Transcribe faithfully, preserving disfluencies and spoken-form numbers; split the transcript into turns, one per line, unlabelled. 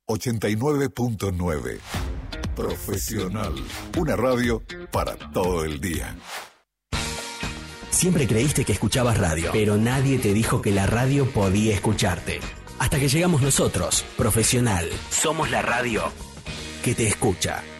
ochenta y nueve punto nueve. Profesional. Una radio para todo el día.
Siempre creíste que escuchabas radio, pero nadie te dijo que la radio podía escucharte. Hasta que llegamos nosotros, Profesional. Somos la radio que te escucha.